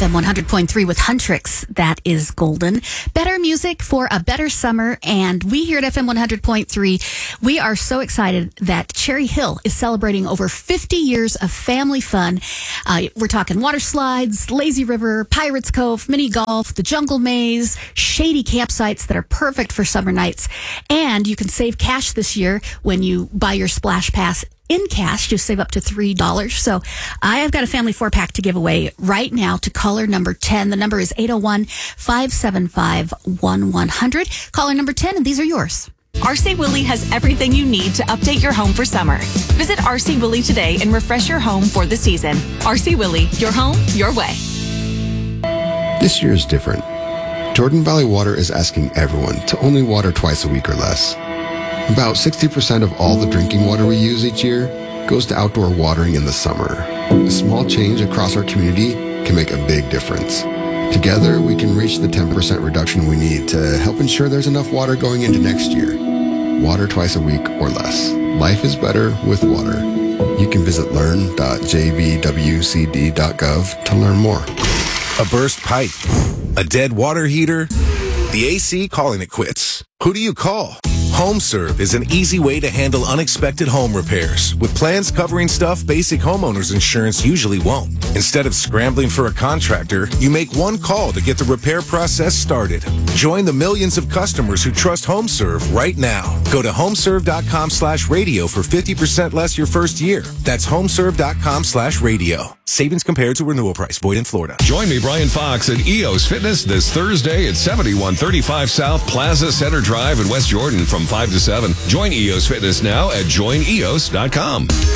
FM 100.3 with Huntrix. That is golden. Better music for a better summer. And we here at FM 100.3, we are so excited that Cherry Hill is celebrating over 50 years of family fun. We're talking water slides, lazy river, Pirates Cove, mini golf, the jungle maze, shady campsites that are perfect for summer nights. And you can save cash this year when you buy your Splash Pass in cash. You save up to $3. So I have got a family 4-pack to give away right now to caller number 10. The number is 801-575-1100. Caller number 10, and these are yours. RC Willey has everything you need to update your home for summer. Visit RC Willey today and refresh your home for the season. RC Willey, your home, your way. This year is different. Jordan Valley Water is asking everyone to only water twice a week or less. About 60% of all the drinking water we use each year goes to outdoor watering in the summer. A small change across our community can make a big difference. Together, we can reach the 10% reduction we need to help ensure there's enough water going into next year. Water twice a week or less. Life is better with water. You can visit learn.jvwcd.gov to learn more. A burst pipe, a dead water heater, the AC calling it quits. Who do you call? HomeServe is an easy way to handle unexpected home repairs with plans covering stuff basic homeowners insurance usually won't. Instead of scrambling for a contractor, you make one call to get the repair process started. Join the millions of customers who trust HomeServe right now. Go to homeserve.com/radio for 50% less your first year. That's homeserve.com/radio. Savings compared to renewal price. Void in Florida. Join me, Brian Fox, at EOS Fitness this Thursday at 7135 South Plaza Center Drive in West Jordan from 5 to 7. Join EOS Fitness now at joineos.com.